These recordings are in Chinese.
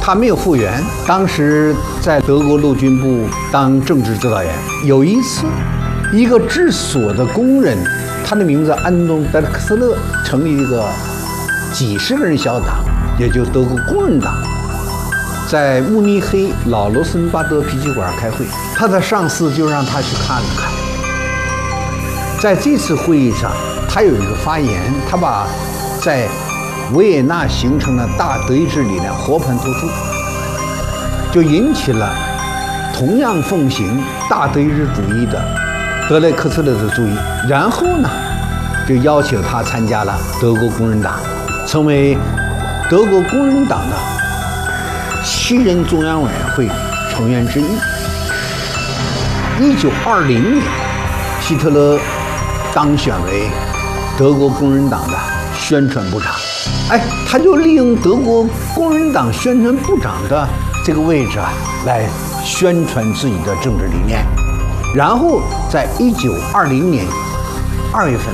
他没有复员。当时在德国陆军部当政治指导员，有一次，一个制锁的工人，他的名字安东·德克斯勒，成立一个几十个人小党，也就德国工人党，在慕尼黑老罗森巴德啤酒馆开会，他的上司就让他去看了看。在这次会议上，他有一个发言，他把在维也纳形成的大德意志理念和盘托出，就引起了同样奉行大德意志主义的德雷克斯勒的注意。然后呢，就邀请他参加了德国工人党，成为德国工人党的7人中央委员会成员之一。1920年，希特勒当选为德国工人党的宣传部长。他就利用德国工人党宣传部长的这个位置来宣传自己的政治理念。然后在1920年2月份，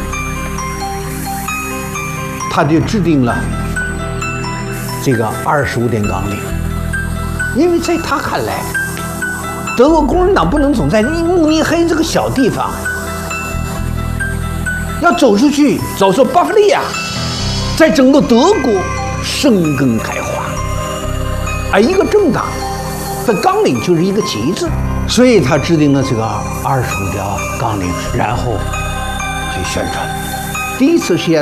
他就制定了这个25点纲领。因为在他看来，德国工人党不能总在慕尼黑这个小地方，要走出去，走出巴伐利亚，在整个德国生根开花。而一个政党的纲领就是一个旗帜，所以他制定了这个25条纲领，然后去宣传。第一次世界